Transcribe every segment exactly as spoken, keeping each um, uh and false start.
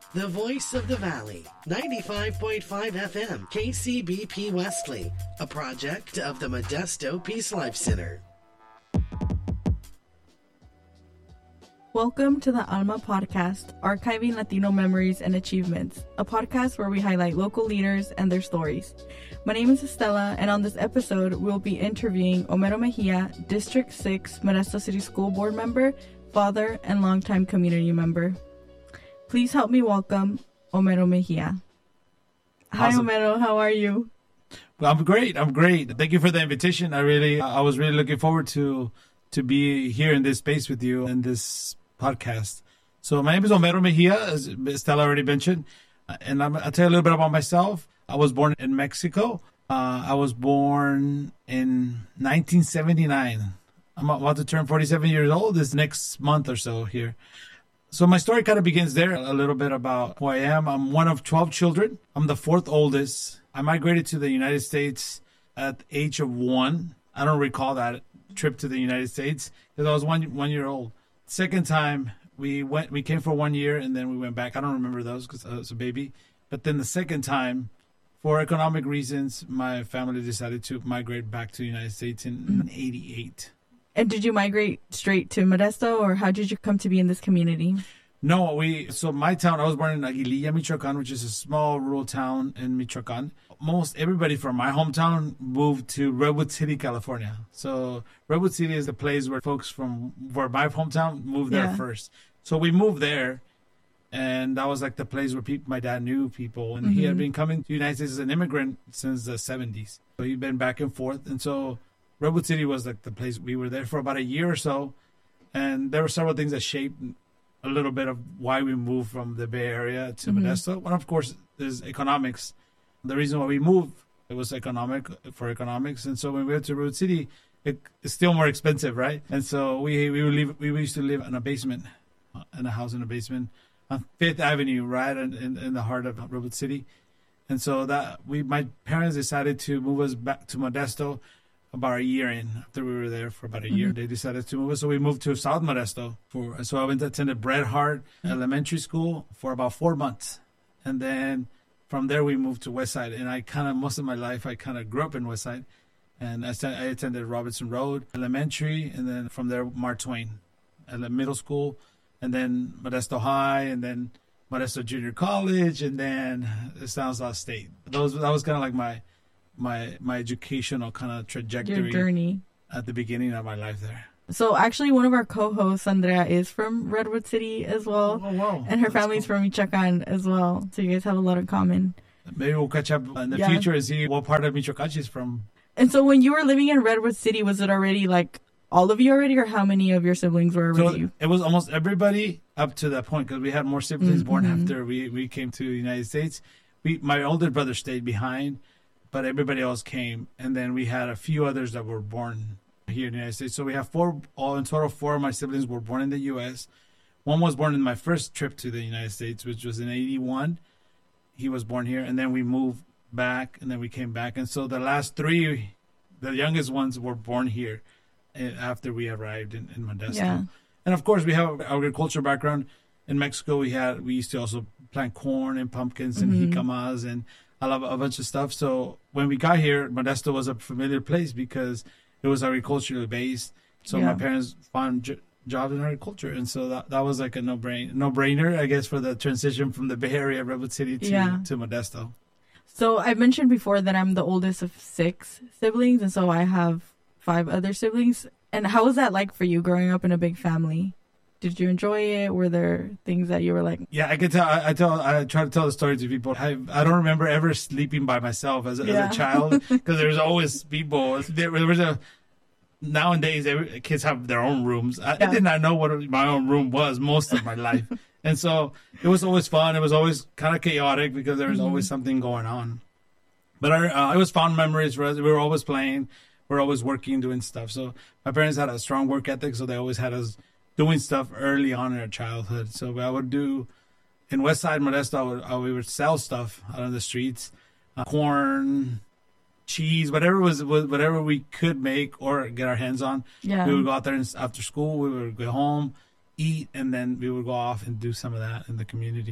The Voice of the Valley, ninety-five point five F M, K C B P Wesley, a project of the Modesto Peace Life Center. Welcome to the Alma Podcast, Archiving Latino Memories and Achievements, a podcast where we highlight local leaders and their stories. My name is Estela, and on this episode, we'll be interviewing Homero Mejia, District six Modesto City School Board member, father, and longtime community member. Please help me welcome Homero Mejia. Hi, Awesome. Homero. How are you? Well, I'm great. I'm great. Thank you for the invitation. I really, I was really looking forward to to be here in this space with you in this podcast. So my name is Homero Mejia, as Estela already mentioned, and I'm, I'll tell you a little bit about myself. I was born in Mexico. Uh, I was born in nineteen seventy-nine. I'm about to turn forty-seven years old this next month or so here. So my story kind of begins there, a little bit about who I am. I'm one of twelve children. I'm the fourth oldest. I migrated to the United States at the age of one. I don't recall that trip to the United States because I was one one year old. Second time, we went, we came for one year and then we went back. I don't remember those because I was a baby. But then the second time, for economic reasons, my family decided to migrate back to the United States in mm-hmm. eighty-eight. And did you migrate straight to Modesto, or how did you come to be in this community? No, we, so my town, I was born in Aguililla, Michoacan, which is a small rural town in Michoacan. Most everybody from my hometown moved to Redwood City, California. So Redwood City is the place where folks from where my hometown moved there Yeah. first. So we moved there, and that was like the place where people, my dad knew people. And mm-hmm. he had been coming to the United States as an immigrant since the seventies. So he'd been back and forth. And so Redwood City was like the place. We were there for about a year or so. And there were several things that shaped a little bit of why we moved from the Bay Area to mm-hmm. Modesto. One, of course, is economics. The reason why we moved, it was economic for economics. And so when we went to Redwood City, it, it's still more expensive, right? And so we we would live, we used to live in a basement, in a house in a basement on Fifth Avenue, right in, in, in the heart of Redwood City. And so that we, my parents decided to move us back to Modesto about a year in. After we were there for about a year, mm-hmm. they decided to move us. So we moved to South Modesto. For, so I went to attend Bret Harte mm-hmm. Elementary School for about four months. And then from there, we moved to Westside. And I kind of, most of my life, I kind of grew up in Westside. And I, st- I attended Robinson Road Elementary. And then from there, Mark Twain Middle School. And then Modesto High. And then Modesto Junior College. And then Stanislaus State. Those, that was kind of like my... my my educational kind of trajectory. Your journey at the beginning of my life there. So actually one of our co-hosts, Andrea, is from Redwood City as well. Oh, wow. And her That's family's cool. from Michoacan as well. So you guys have a lot in common. Maybe we'll catch up in the Yeah. future and see what part of Michoacan she's from. And so when you were living in Redwood City, was it already like all of you already, or how many of your siblings were already? So it was almost everybody up to that point because we had more siblings mm-hmm. born after we, we came to the United States. We My older brother stayed behind, but everybody else came. And then we had a few others that were born here in the United States. So we have four, all in total, four of my siblings were born in the U S. One was born in my first trip to the United States, which was in eighty-one. He was born here. And then we moved back, and then we came back. And so the last three, the youngest ones were born here after we arrived in, in Modesto. Yeah. And of course, we have an agriculture background. In Mexico, we had we used to also plant corn and pumpkins and mm-hmm. jicamas and I love a bunch of stuff. So when we got here, Modesto was a familiar place because it was agriculturally based. So yeah. my parents found j- jobs in agriculture. And so that, that was like a no-brain, no-brainer, I guess, for the transition from the Bay Area, Redwood City to, yeah. to Modesto. So I mentioned before that I'm the oldest of six siblings. And so I have five other siblings. And how was that like for you growing up in a big family? Did you enjoy it? Were there things that you were like? Yeah, I could tell. I, I tell. I try to tell the story to people. I I don't remember ever sleeping by myself as, yeah. as a child because there's always people. There, there was a nowadays every, kids have their own rooms. I, yeah. I did not know what my own room was most of my life, and so it was always fun. It was always kind of chaotic because there was mm-hmm. always something going on. But I, uh, it was fond memories for us. We were always playing. We were always working, doing stuff. So my parents had a strong work ethic, so they always had us doing stuff early on in our childhood. So I would do in West Side Modesto, I would, I, we would sell stuff out on the streets, uh, corn, cheese, whatever was whatever we could make or get our hands on. Yeah. We would go out there and after school. We would go home, eat, and then we would go off and do some of that in the community.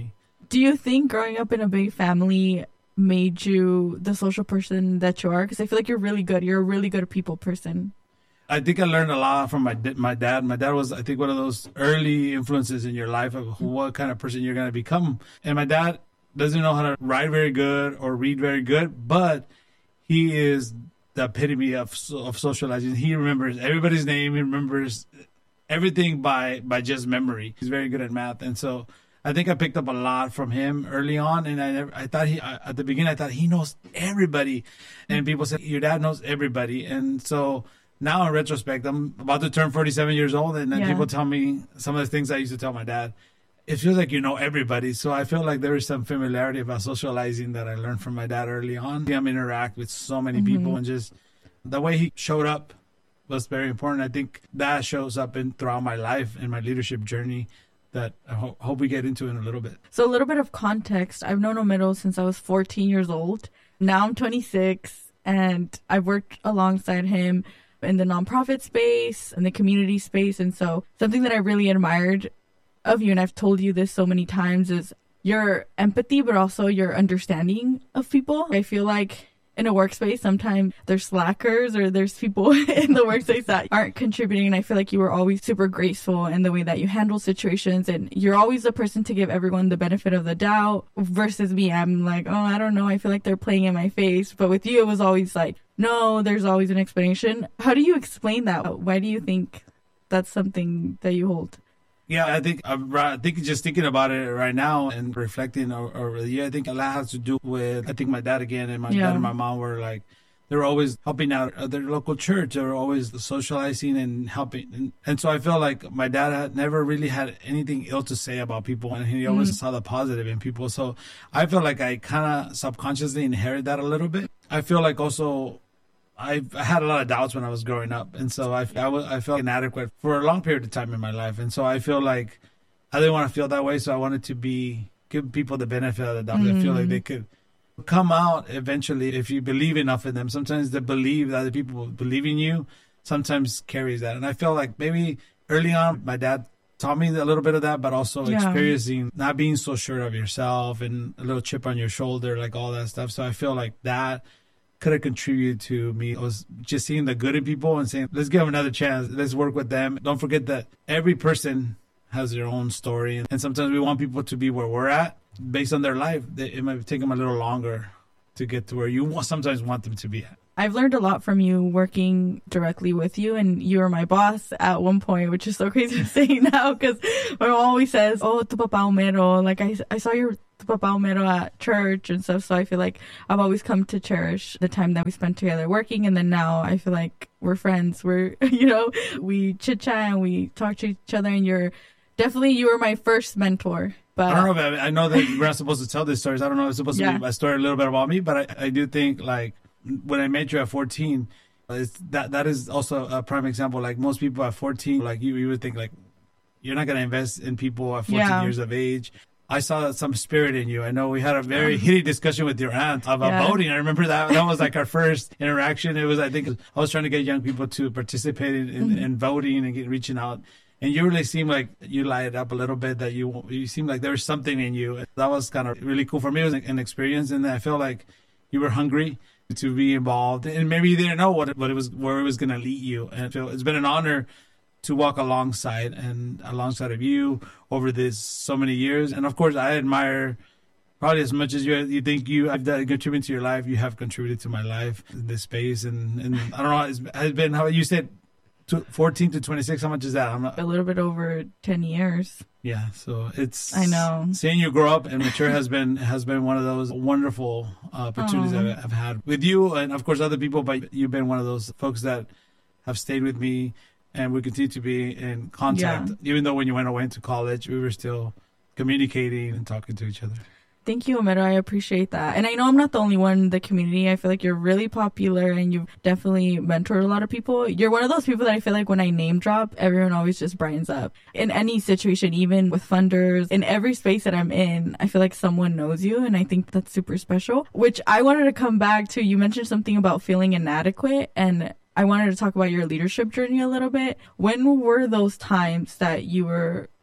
Do you think growing up in a big family made you the social person that you are? Because I feel like you're really good. You're a really good people person. I think I learned a lot from my my dad. My dad was, I think, one of those early influences in your life of who, what kind of person you're going to become. And my dad doesn't know how to write very good or read very good, but he is the epitome of of socializing. He remembers everybody's name. He remembers everything by by just memory. He's very good at math, and so I think I picked up a lot from him early on. And I never, I thought he I, at the beginning I thought he knows everybody, and people said your dad knows everybody, and so. Now, in retrospect, I'm about to turn forty-seven years old, and then yeah. people tell me some of the things I used to tell my dad. It feels like you know everybody, so I feel like there is some familiarity about socializing that I learned from my dad early on. See him interact with so many mm-hmm. people, and just the way he showed up was very important. I think that shows up in throughout my life and my leadership journey that I ho- hope we get into in a little bit. So a little bit of context. I've known Homero since I was fourteen years old. Now I'm twenty-six, and I've worked alongside him in the nonprofit space and the community space. And so something that I really admired of you, and I've told you this so many times, is your empathy, but also your understanding of people. I feel like in a workspace, sometimes there's slackers or there's people in the workspace that aren't contributing. And I feel like you were always super graceful in the way that you handle situations. And you're always the person to give everyone the benefit of the doubt versus me. I'm like, oh, I don't know. I feel like they're playing in my face. But with you, it was always like, no, there's always an explanation. How do you explain that? Why do you think that's something that you hold? Yeah, I think I'm I think just thinking about it right now and reflecting over the year, I think a lot has to do with, I think my dad again and my yeah. dad and my mom were like, they were always helping out at their local church. They were always socializing and helping. And, and so I feel like my dad had never really had anything ill to say about people. And he always mm. saw the positive in people. So I feel like I kind of subconsciously inherited that a little bit. I feel like also I've, I had a lot of doubts when I was growing up. And so I, I, was, I felt inadequate for a long period of time in my life. And so I feel like I didn't want to feel that way. So I wanted to be give people the benefit of the doubt. Mm. I feel like they could come out eventually if you believe enough in them. Sometimes the believe that other people believe in you sometimes carries that. And I feel like maybe early on, my dad taught me a little bit of that, but also yeah. experiencing not being so sure of yourself and a little chip on your shoulder, like all that stuff. So I feel like that could have contributed to me. I was just seeing the good in people and saying, let's give them another chance. Let's work with them. Don't forget that every person has their own story. And sometimes we want people to be where we're at based on their life. It might take them a little longer to get to where you sometimes want them to be at. I've learned a lot from you working directly with you, and you were my boss at one point, which is so crazy to say now because my mom always says, oh, tu papa Homero. Like, I, I saw your tu papa Homero at church and stuff, so I feel like I've always come to cherish the time that we spent together working, and then now I feel like we're friends. We're, you know, we chit-chat and we talk to each other, and you're definitely, you were my first mentor. But I don't know, if I, I know that we're not supposed to tell these stories. I don't know if it's supposed yeah. to be a story a little bit about me, but I, I do think, like, when I met you at fourteen, it's, that that is also a prime example. Like, most people at fourteen, like, you, you would think, like, you're not going to invest in people at fourteen yeah. years of age. I saw some spirit in you. I know we had a very heated discussion with your aunt about yeah. voting. I remember that. That was like our first interaction. It was, I think, I was trying to get young people to participate in, in, mm-hmm. in voting and get, reaching out. And you really seemed like you lighted up a little bit, that you you seemed like there was something in you. That was kind of really cool for me. It was an experience, and I felt like you were hungry to be involved, and maybe you didn't know what it, what it was, where it was going to lead you. And I feel it's been an honor to walk alongside and alongside of you over this so many years. And of course, I admire probably as much as you you think you have contributed to your life, you have contributed to my life in this space. And, and I don't know, it's, it's been, how you said, fourteen to twenty-six, how much is that? I'm not... A little bit over ten years. Yeah, so it's, I know, seeing you grow up and mature has been has been one of those wonderful opportunities I've, I've had with you, and of course other people, but you've been one of those folks that have stayed with me, and we continue to be in contact. Yeah. Even though when you went away to college, we were still communicating and talking to each other. Thank you, Homero. I appreciate that. And I know I'm not the only one in the community. I feel like you're really popular, and you've definitely mentored a lot of people. You're one of those people that I feel like when I name drop, everyone always just brightens up. In any situation, even with funders, in every space that I'm in, I feel like someone knows you, and I think that's super special. Which I wanted to come back to. You mentioned something about feeling inadequate, and I wanted to talk about your leadership journey a little bit. When were those times that you were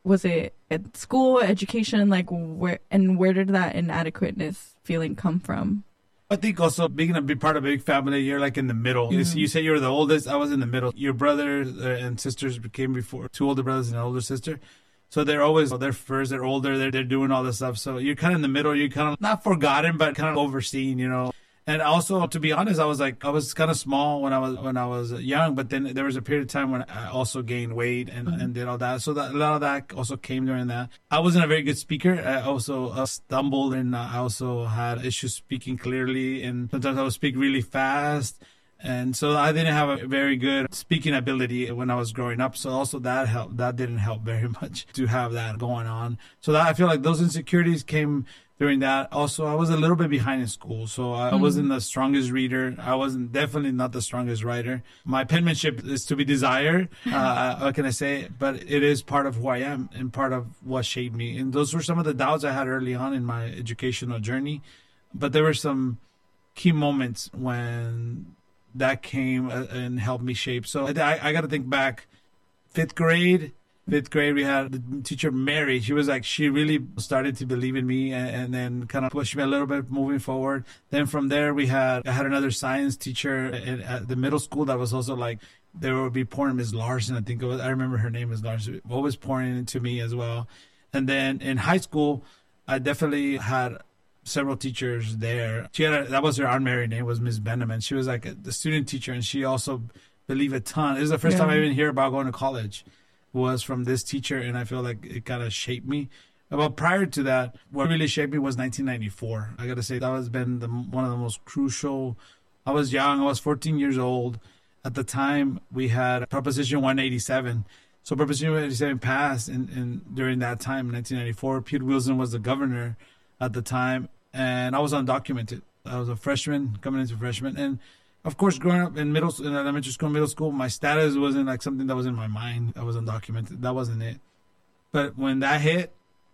Was it at school, education, like where, and where did that inadequateness feeling come from? I think also being a big part of a big family, you're like in the middle. Mm-hmm. You, see, you say you're the oldest. I was in the middle. Your brothers and sisters came before, two older brothers and an older sister. So they're always, they're first, they're older, they're, they're doing all this stuff. So you're kind of in the middle. You're kind of not forgotten, but kind of overseen, you know. And also, to be honest, I was like, I was kind of small when I was when I was young, but then there was a period of time when I also gained weight and, mm-hmm. and did all that. So that, a lot of that also came during that. I wasn't a very good speaker. I also uh, stumbled, and I also had issues speaking clearly, and sometimes I would speak really fast. And so I didn't have a very good speaking ability when I was growing up. So also that helped. That didn't help very much to have that going on. So that, I feel like those insecurities came during that. Also, I was a little bit behind in school, so I mm-hmm. wasn't the strongest reader. I wasn't definitely not the strongest writer. My penmanship is to be desired. Uh, what can I say? But it is part of who I am and part of what shaped me. And those were some of the doubts I had early on in my educational journey. But there were some key moments when that came and helped me shape. So I, I got to think back, fifth grade. Fifth grade, we had the teacher, Mary. She was like, she really started to believe in me and, and then kind of pushed me a little bit moving forward. Then from there, we had, I had another science teacher at, at the middle school that was also like, there would be pouring Miss Larson. I think it was, I remember her name was Larson, always pouring into me as well. And then in high school, I definitely had several teachers there. She had a, that was her Aunt Mary name, was Miss Beneman. She was like a, the student teacher, and she also believed a ton. This is the first yeah. time I even hear about going to college. Was from this teacher, and I feel like it kind of shaped me. But prior to that, what really shaped me was nineteen ninety-four. I got to say, that has been the, one of the most crucial. I was young. I was fourteen years old. At the time, we had Proposition one eighty-seven. So Proposition one eighty-seven passed in, in, during that time, nineteen ninety-four. Pete Wilson was the governor at the time, and I was undocumented. I was a freshman, coming into freshman, and of course, growing up in middle, in elementary school, middle school, my status wasn't like something that was in my mind. I was undocumented. That wasn't it. But when that hit,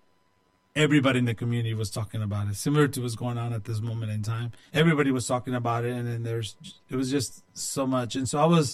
everybody in the community was talking about it. Similar to what's going on at this moment in time, everybody was talking about it, and then there's, it was just so much. And so I was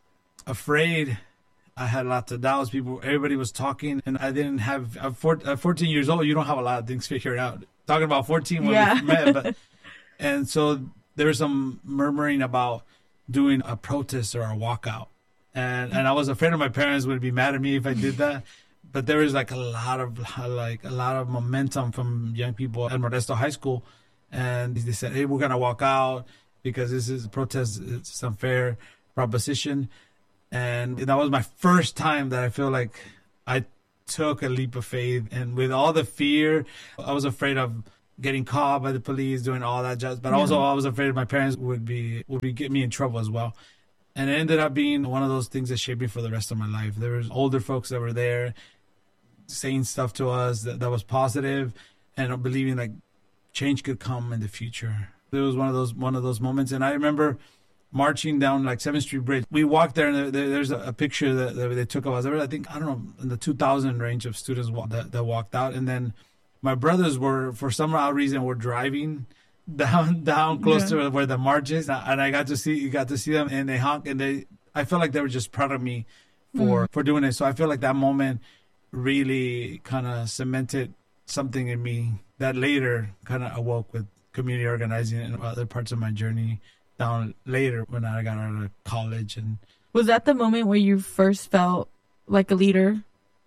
afraid. I had lots of doubts. People, everybody was talking, and I didn't have. At fourteen years old, you don't have a lot of things figured out. Talking about fourteen when yeah. we met, but and so. There was some murmuring about doing a protest or a walkout. And and I was afraid of my parents would be mad at me if I did that. But there was like a lot of like a lot of momentum from young people at Modesto High School. And they said, hey, we're going to walk out because this is a protest. It's unfair proposition. And that was my first time that I feel like I took a leap of faith. And with all the fear, I was afraid of getting caught by the police, doing all that jazz. But yeah. also I was afraid my parents would be would be get me in trouble as well. And it ended up being one of those things that shaped me for the rest of my life. There was older folks that were there saying stuff to us that, that was positive and believing like change could come in the future. It was one of those one of those moments. And I remember marching down like seventh Street Bridge. We walked there, and there, there's a, a picture that, that they took of us. There were, I think, I don't know, in the two thousand range of students walk, that, that walked out. And then my brothers were, for some odd reason, were driving down down close yeah. to where the march is, and I got to see you got to see them, and they honk, and they I felt like they were just proud of me for mm. for doing it. So I feel like that moment really kind of cemented something in me that later kind of awoke with community organizing and other parts of my journey down later when I got out of college. And was that the moment where you first felt like a leader?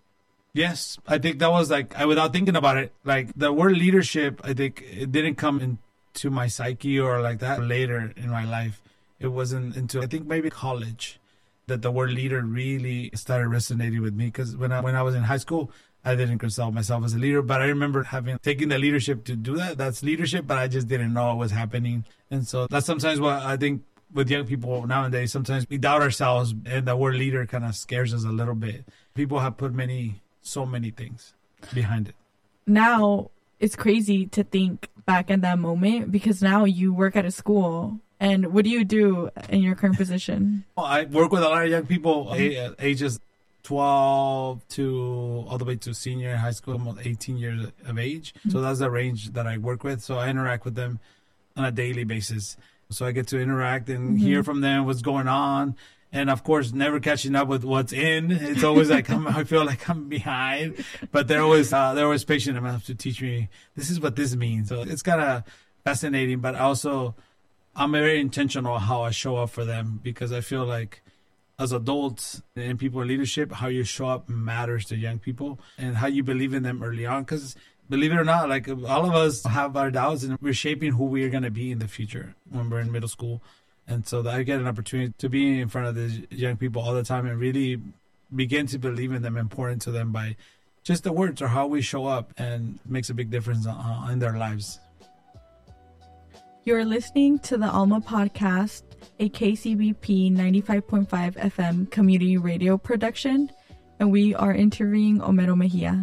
Yes, I think that was like, I, without thinking about it, like the word leadership, I think it didn't come into my psyche or like that later in my life. It wasn't until I think maybe college that the word leader really started resonating with me. Because when I, when I was in high school, I didn't consider myself as a leader, but I remember having taken the leadership to do that. That's leadership, but I just didn't know what was happening. And so that's sometimes what I think with young people nowadays, sometimes we doubt ourselves, and the word leader kind of scares us a little bit. People have put many so many things behind it. Now it's crazy to think back in that moment, because now you work at a school. And what do you do in your current position? Well, I work with a lot of young people, ages twelve to all the way to senior in high school, almost eighteen years of age. Mm-hmm. So that's the range that I work with. So I interact with them on a daily basis. So I get to interact and mm-hmm. hear from them what's going on. And of course, never catching up with what's in. It's always like I'm, I feel like I'm behind, but they're always uh, they're always patient enough to teach me this is what this means. So it's kind of fascinating, but also I'm very intentional how I show up for them, because I feel like as adults and people in leadership, how you show up matters to young people and how you believe in them early on. Because believe it or not, like all of us have our doubts and we're shaping who we are going to be in the future when we're in middle school. And so I get an opportunity to be in front of these young people all the time and really begin to believe in them and pour into them by just the words or how we show up, and it makes a big difference uh, in their lives. You're listening to the Alma Podcast, a K C B P ninety-five point five F M community radio production, and we are interviewing Homero Mejia.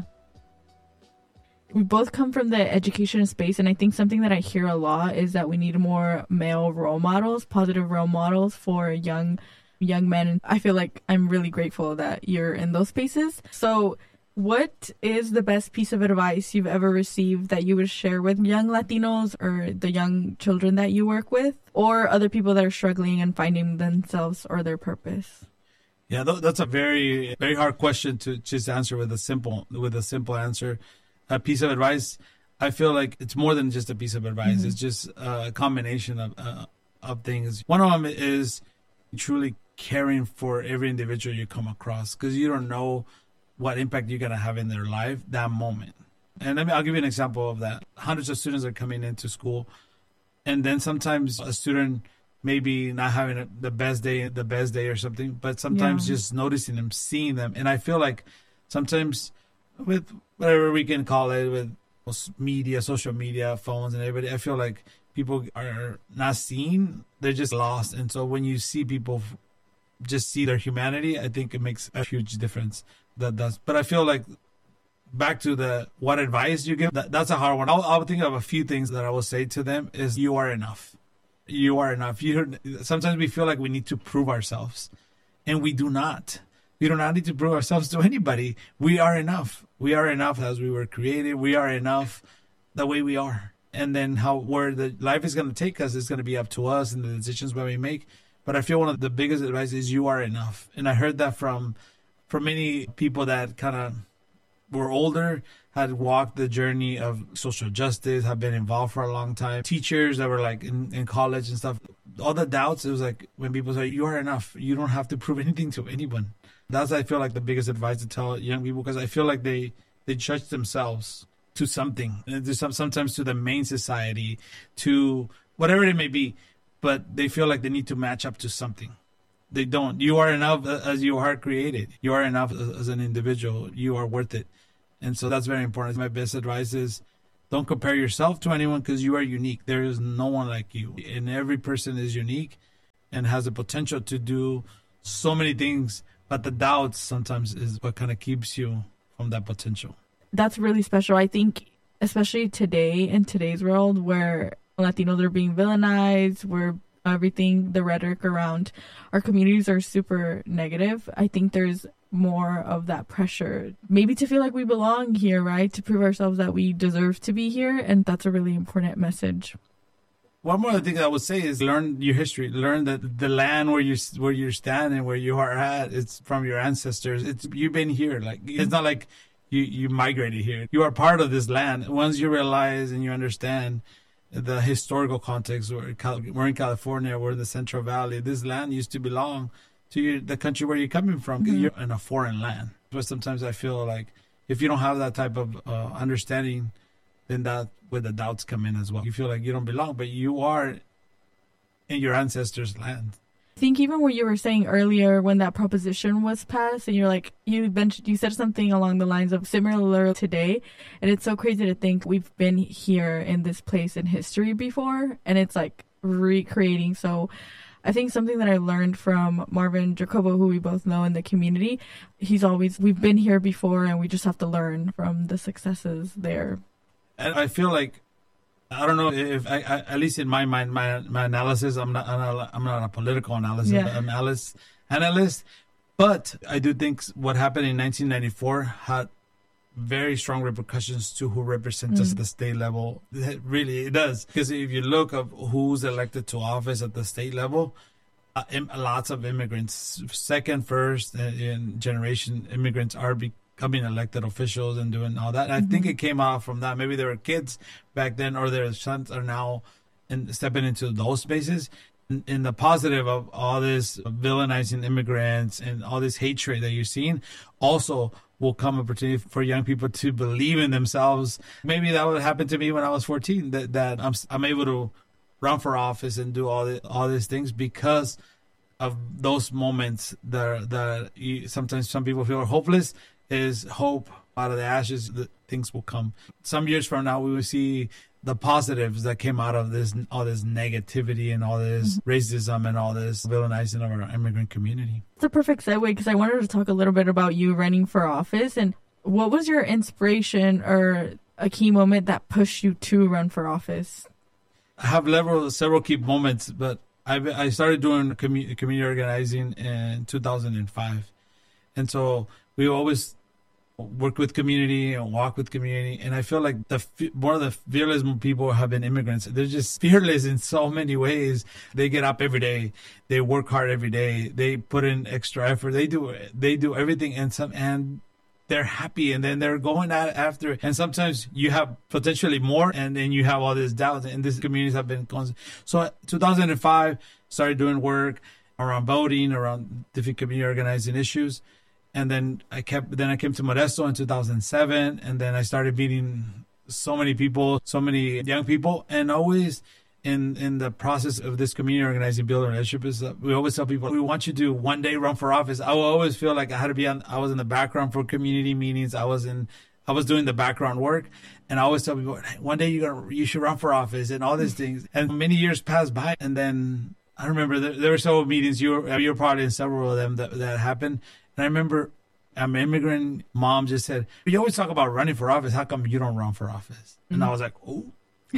We both come from the education space, and I think something that I hear a lot is that we need more male role models, positive role models for young young men. And I feel like I'm really grateful that you're in those spaces. So what is the best piece of advice you've ever received that you would share with young Latinos or the young children that you work with, or other people that are struggling and finding themselves or their purpose? Yeah, that's a very, very hard question to just answer with a simple, with a simple answer. A piece of advice, I feel like it's more than just a piece of advice. Mm-hmm. It's just a combination of uh, of things. One of them is truly caring for every individual you come across, because you don't know what impact you're going to have in their life that moment. And let me, I'll give you an example of that. Hundreds of students are coming into school, and then sometimes a student maybe not having a, the best day, the best day or something, but sometimes yeah. just noticing them, seeing them. And I feel like sometimes with whatever we can call it, with media, social media, phones, and everybody, I feel like people are not seen. They're just lost. And so when you see people just see their humanity, I think it makes a huge difference. That does. But I feel like back to the what advice you give, that, that's a hard one. I'll, I'll think of a few things that I will say to them is you are enough. You are enough. You sometimes we feel like we need to prove ourselves, and we do not. We do not need to prove ourselves to anybody. We are enough. We are enough as we were created. We are enough the way we are. And then how where the life is going to take us is going to be up to us and the decisions that we make. But I feel one of the biggest advice is you are enough. And I heard that from from many people that kind of were older, had walked the journey of social justice, have been involved for a long time. Teachers that were like in, in college and stuff. All the doubts, it was like when people say, you are enough. You don't have to prove anything to anyone. That's, I feel like, the biggest advice to tell young people, because I feel like they, they judge themselves to something, to some, sometimes to the main society, to whatever it may be, but they feel like they need to match up to something. They don't. You are enough as you are created. You are enough as an individual. You are worth it. And so that's very important. My best advice is don't compare yourself to anyone, because you are unique. There is no one like you. And every person is unique and has the potential to do so many things. But the doubts sometimes is what kind of keeps you from that potential. That's really special. I think, especially today, in today's world, where Latinos are being villainized, where everything, the rhetoric around our communities are super negative, I think there's more of that pressure, maybe to feel like we belong here, right? To prove ourselves that we deserve to be here. And that's a really important message. One more thing I would say is learn your history. Learn that the land where you where you're standing, where you are at, it's from your ancestors. It's you've been here. Like it's not like you you migrated here. You are part of this land. Once you realize and you understand the historical context, we're in California, we're in the Central Valley. This land used to belong to your, the country where you're coming from. Mm-hmm. You're in a foreign land. But sometimes I feel like if you don't have that type of uh, understanding, then that where the doubts come in as well. You feel like you don't belong, but you are in your ancestors' land. I think even what you were saying earlier, when that proposition was passed, and you're like, you mentioned, you said something along the lines of similar today, and it's so crazy to think we've been here in this place in history before, and it's like recreating. So I think something that I learned from Marvin Jacobo, who we both know in the community, he's always, we've been here before, and we just have to learn from the successes there. And I feel like, I don't know if, I, I, at least in my mind, my my analysis, I'm not I'm not a political analysis yeah. analyst, analyst, but I do think what happened in nineteen ninety-four had very strong repercussions to who represents mm. us at the state level. It really, it does. Because if you look at who's elected to office at the state level, uh, im- lots of immigrants, second, first, uh, in generation immigrants are becoming elected officials and doing all that. And mm-hmm. I think it came out from that. Maybe there were kids back then, or their sons are now in, stepping into those spaces. In, in the positive of all this villainizing immigrants and all this hatred that you're seeing, also will come opportunity for young people to believe in themselves. Maybe that would happen to me when I was fourteen, that, that I'm I'm able to run for office and do all the, all these things because of those moments that that you, sometimes some people feel are hopeless. Is hope out of the ashes that things will come. Some years from now, we will see the positives that came out of this, all this negativity and all this mm-hmm. racism and all this villainizing of our immigrant community. It's a perfect segue because I wanted to talk a little bit about you running for office, and what was your inspiration or a key moment that pushed you to run for office? I have several, several key moments, but I I started doing community, community organizing in two thousand five. And so we always work with community and walk with community. And I feel like the more of the fearless people have been immigrants. They're just fearless in so many ways. They get up every day. They work hard every day. They put in extra effort. They do they do everything and some and they're happy, and then they're going out after it. And sometimes you have potentially more, and then you have all this doubt. And these communities have been constant. So two thousand five, started doing work around voting, around different community organizing issues. And then I kept, then I came to Modesto in two thousand seven, and then I started meeting so many people, so many young people, and always in in the process of this community organizing, building relationship is uh, we always tell people we want you to one day run for office. I will always feel like I had to be on. I was in the background for community meetings. I was in. I was doing the background work, and I always tell people hey, one day you're gonna you should run for office and all these things. And many years passed by, and then I remember there, there were several meetings. You were you were probably in several of them that that happened. And I remember an immigrant mom just said, "You always talk about running for office. How come you don't run for office?" Mm-hmm. And I was like, "Oh."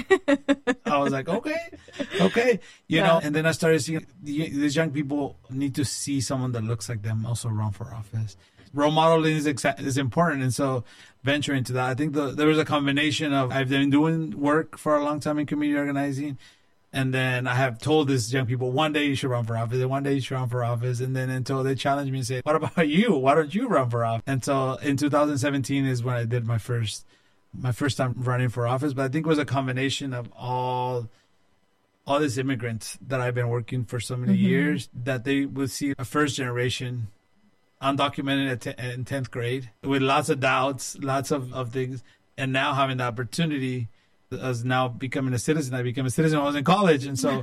I was like, okay, okay, you yeah. know, and then I started seeing these young people need to see someone that looks like them also run for office. Role modeling is exa- is important, and so venture into that. I think the, there was a combination of I've been doing work for a long time in community organizing, and then I have told these young people one day you should run for office, and one day you should run for office, and then until they challenged me and say, "What about you? Why don't you run for office?" And so in two thousand seventeen is when I did my first. my first time running for office, but I think it was a combination of all all these immigrants that I've been working for so many mm-hmm. years, that they would see a first generation undocumented at t- in tenth grade with lots of doubts, lots of, of things, and now having the opportunity as now becoming a citizen. I became a citizen when I was in college, and so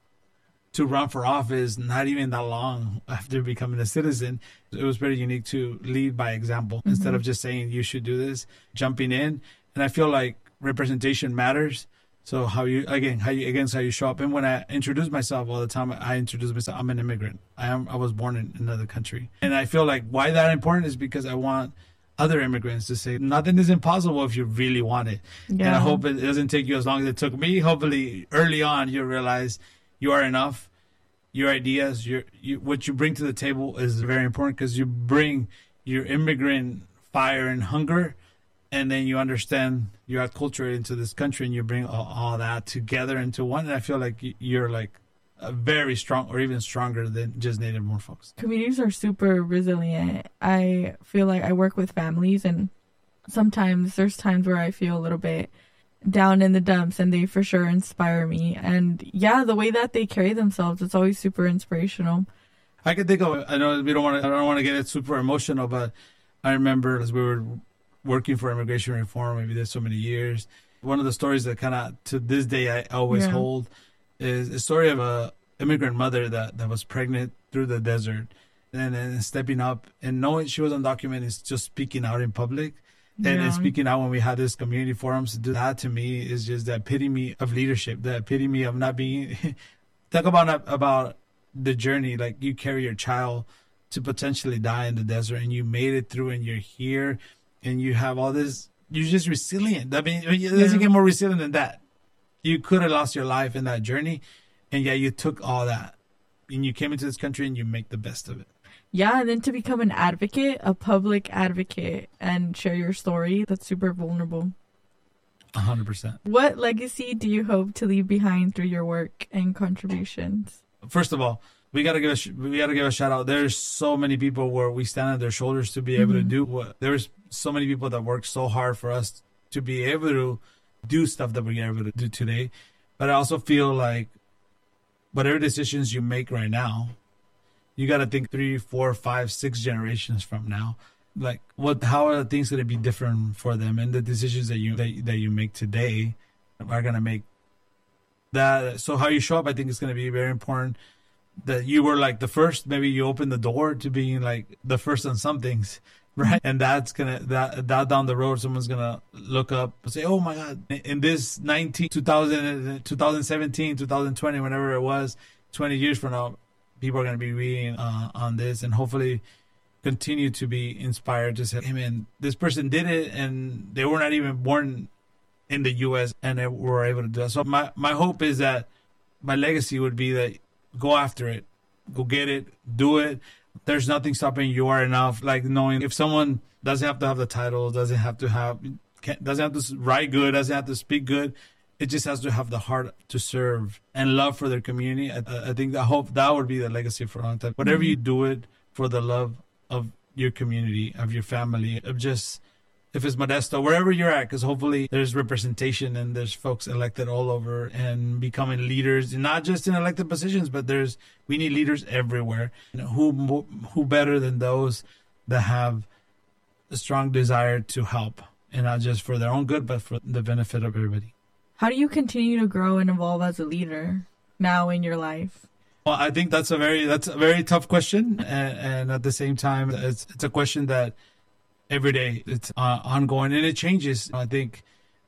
to run for office not even that long after becoming a citizen, it was very unique to lead by example mm-hmm. instead of just saying you should do this, jumping in. And I feel like representation matters. So how you again how you against how you show up. And when I introduce myself all the time, I introduce myself. I'm an immigrant. I am. I was born in another country, and I feel like why that important is because I want other immigrants to say nothing is impossible if you really want it. Yeah. And I hope it doesn't take you as long as it took me. Hopefully, early on, you realize you are enough. Your ideas, your you, what you bring to the table is very important because you bring your immigrant fire and hunger, and then you understand you're acculturated into this country, and you bring all, all that together into one. And I feel like you're like a very strong, or even stronger than just Native-born folks. Communities are super resilient. I feel like I work with families, and sometimes there's times where I feel a little bit down in the dumps, and they for sure inspire me. And yeah, the way that they carry themselves, it's always super inspirational. I can think of, I know we don't want to, I don't want to get it super emotional, but I remember as we were working for immigration reform, maybe there's so many years, one of the stories that kind of to this day I always yeah. hold is a story of a immigrant mother that, that was pregnant through the desert, and then stepping up and knowing she was undocumented, is just speaking out in public. And, yeah. and speaking out when we had this community forums, that to me is just the epitome of leadership, the epitome of not being, talk about, about the journey, like you carry your child to potentially die in the desert and you made it through and you're here and you have all this, you're just resilient. I mean, it doesn't get more resilient than that. You could have lost your life in that journey, and yet you took all that and you came into this country and you make the best of it. Yeah, and then to become an advocate, a public advocate, and share your story, that's super vulnerable. A hundred percent. What legacy do you hope to leave behind through your work and contributions? First of all, we gotta give a sh- we gotta give a shout out. There's so many people where we stand on their shoulders to be able mm-hmm. to do what. There's so many people that work so hard for us to be able to do stuff that we're able to do today. But I also feel like whatever decisions you make right now, you got to think three, four, five, six generations from now. Like, what? How are things going to be different for them? And the decisions that you that, that you make today are going to make that. So how you show up, I think, is going to be very important. That you were like the first. Maybe you opened the door to being like the first on some things, right? And that's gonna that that down the road, someone's gonna look up and say, "Oh my God!" In this nineteen, two thousand, twenty seventeen, twenty twenty, whenever it was, twenty years from now, people are going to be reading uh, on this and hopefully continue to be inspired to say, hey man, this person did it and they were not even born in the U S and they were able to do it. So my, my hope is that my legacy would be that go after it, go get it, do it. There's nothing stopping you are enough. Like knowing if someone doesn't have to have the title, doesn't have to have, doesn't have to write good, doesn't have to speak good. It just has to have the heart to serve and love for their community. I, I think I hope that would be the legacy for a long time. Whatever mm-hmm. you do it for the love of your community, of your family, of just, if it's Modesto, wherever you're at, because hopefully there's representation and there's folks elected all over and becoming leaders, and not just in elected positions, but there's, we need leaders everywhere. You know, who, who better than those that have a strong desire to help, and not just for their own good, but for the benefit of everybody. How do you continue to grow and evolve as a leader now in your life? Well, I think that's a very that's a very tough question, and, and at the same time, it's it's a question that every day it's uh, ongoing and it changes. I think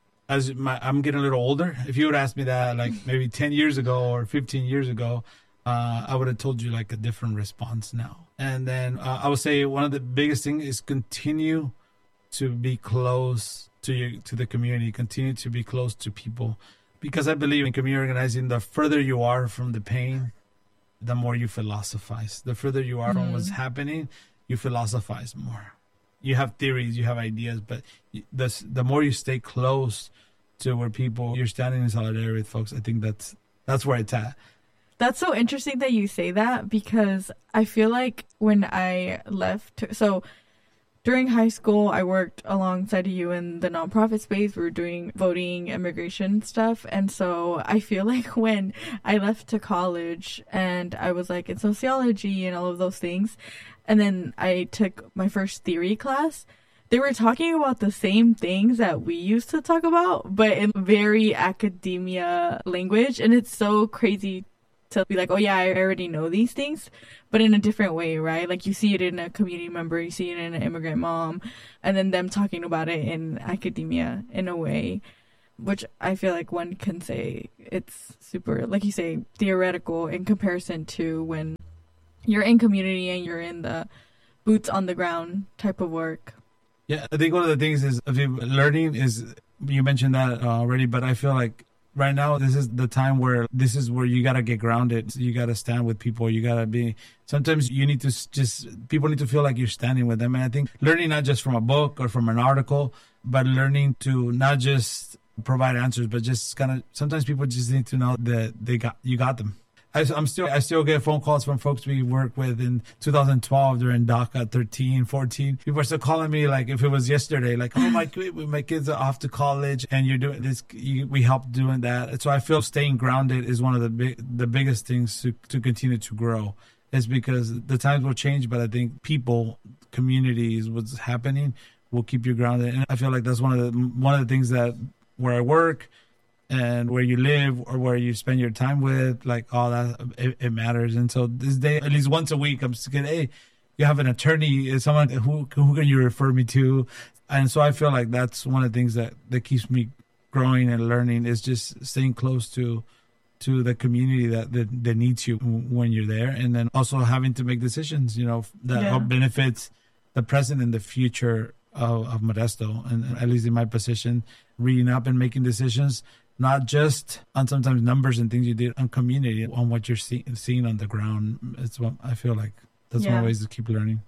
as my, I'm getting a little older. If you would ask me that like maybe ten years ago or fifteen years ago, uh, I would have told you like a different response now. And then uh, I would say one of the biggest things is continue to be close to your, to the community, continue to be close to people, because I believe in community organizing, the further you are from the pain, the more you philosophize. The further you are mm. from what's happening, you philosophize more. You have theories, you have ideas, but the, the more you stay close to where people, you're standing in solidarity with folks, I think that's that's where it's at. That's so interesting that you say that, because I feel like when I left, so during high school, I worked alongside you in the nonprofit space. We were doing voting, immigration stuff. And so I feel like when I left to college and I was like in sociology and all of those things, and then I took my first theory class, they were talking about the same things that we used to talk about, but in very academia language. And it's so crazy to be like, oh yeah, I already know these things, but in a different way, right? Like you see it in a community member, you see it in an immigrant mom, and then them talking about it in academia in a way, which I feel like one can say it's super, like you say, theoretical in comparison to when you're in community and you're in the boots on the ground type of work. Yeah, I think one of the things is learning is, you mentioned that already, but I feel like right now, this is the time where this is where you got to get grounded. You got to stand with people. You got to be, sometimes you need to just, people need to feel like you're standing with them. And I think learning not just from a book or from an article, but learning to not just provide answers, but just kind of, sometimes people just need to know that they got, you got them. I, I'm still, I still get phone calls from folks we worked with in two thousand twelve during DACA thirteen, fourteen. People are still calling me like if it was yesterday, like, oh, my, my kids are off to college and you're doing this, you, we helped doing that. And so I feel staying grounded is one of the big, the biggest things to, to continue to grow. Is because the times will change, but I think people, communities, what's happening will keep you grounded. And I feel like that's one of the, one of the things that where I work, and where you live or where you spend your time with, like all that, it, it matters. And so this day, at least once a week, I'm just getting, hey, you have an attorney, is someone who who can you refer me to? And so I feel like that's one of the things that, that keeps me growing and learning, is just staying close to to the community that, that, that needs you when you're there. And then also having to make decisions, you know, that yeah. help benefits the present and the future of, of Modesto. And at least in my position, reading up and making decisions, not just on sometimes numbers and things you did, on community, on what you're see, seeing on the ground. It's what I feel like that's yeah. one of the ways to keep learning.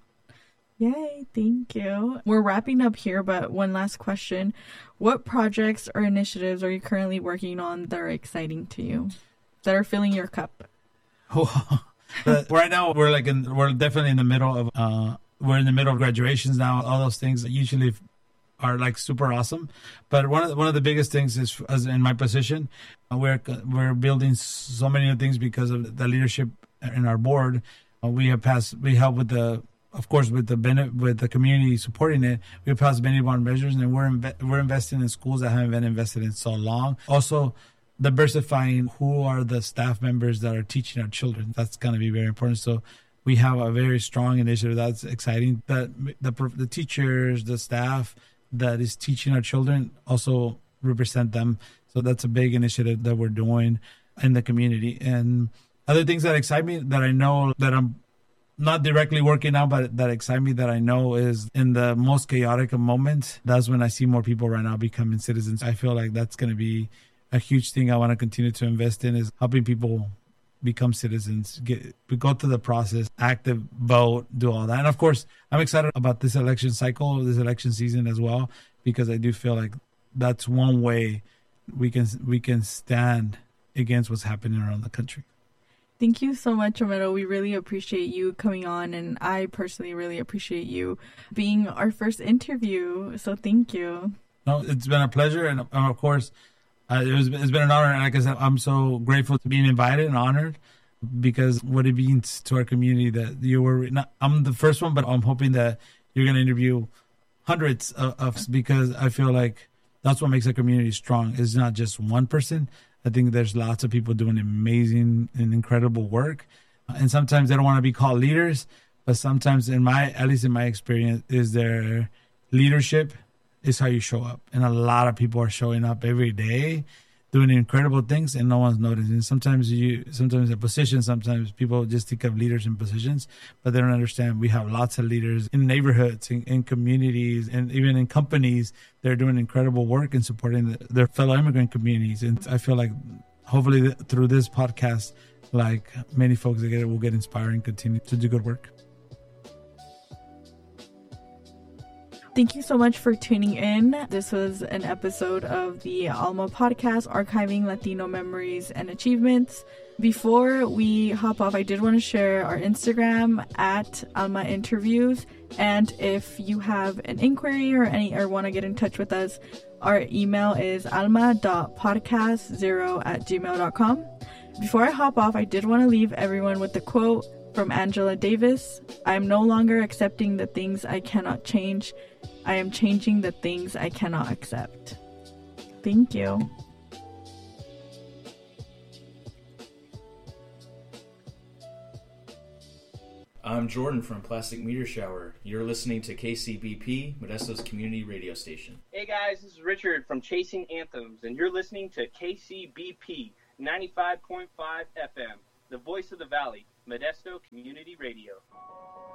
Yay, thank you. We're wrapping up here, but one last question. What projects or initiatives are you currently working on that are exciting to you, that are filling your cup? Oh, But right now, we're like in, we're definitely in the middle of, uh, we're in the middle of graduations now. All those things that usually are like super awesome. But one of the, one of the biggest things is, as in my position, uh, we're we're building so many new things because of the leadership in our board. Uh, we have passed, we help with the, of course, with the benefit, with the community supporting it. We've passed many bond measures, and we're inve- we're investing in schools that haven't been invested in so long. Also, diversifying who are the staff members that are teaching our children. That's going to be very important. So we have a very strong initiative. That's exciting. That the the teachers, the staff that is teaching our children also represent them. So that's a big initiative that we're doing in the community. And other things that excite me that I know that I'm not directly working on, but that excite me that I know is in the most chaotic of moments. That's when I see more people right now becoming citizens. I feel like that's going to be a huge thing I want to continue to invest in, is helping people become citizens, get we go through the process, active, vote, do all that. And of course, I'm excited about this election cycle, this election season as well, because I do feel like that's one way we can we can stand against what's happening around the country. Thank you so much, Romero. We really appreciate you coming on, and I personally really appreciate you being our first interview. So thank you. No, it's been a pleasure, and of course, Uh, it was, it's been an honor, and like I said, I'm so grateful to being invited and honored, because what it means to our community that you were not, I'm the first one, but I'm hoping that you're going to interview hundreds of, of, because I feel like that's what makes a community strong. It's not just one person. I think there's lots of people doing amazing and incredible work, and sometimes they don't want to be called leaders, but sometimes, in my, at least in my experience, is their leadership is how you show up. And a lot of people are showing up every day doing incredible things, and no one's noticing. Sometimes you, sometimes a position, sometimes people just think of leaders in positions, but they don't understand we have lots of leaders in neighborhoods, in, in communities, and even in companies. They're doing incredible work in supporting the, their fellow immigrant communities. And I feel like hopefully th- through this podcast, like many folks that get it will get inspired and continue to do good work. Thank you so much for tuning in. This was an episode of the Alma Podcast, Archiving Latino Memories and Achievements. Before we hop off, I did want to share our Instagram at Alma Interviews. And if you have an inquiry or any or want to get in touch with us, our email is alma dot podcast zero at gmail dot com. Before I hop off, I did want to leave everyone with the quote from Angela Davis. I am no longer accepting the things I cannot change. I am changing the things I cannot accept. Thank you. I'm Jordan from Plastic Meteor Shower. You're listening to K C B P, Modesto's community radio station. Hey guys, this is Richard from Chasing Anthems, and you're listening to K C B P ninety-five point five F M, the voice of the valley, Modesto Community Radio.